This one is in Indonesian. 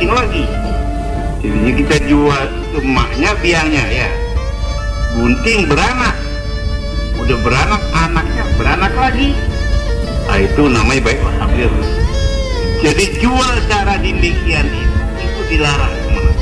gunting lagi. Jadi kita jual emaknya, biangnya ya, gunting beranak, udah beranak, anaknya beranak lagi. Nah, itu namanya baik lahir. Jadi jual cara demikian itu dilarang.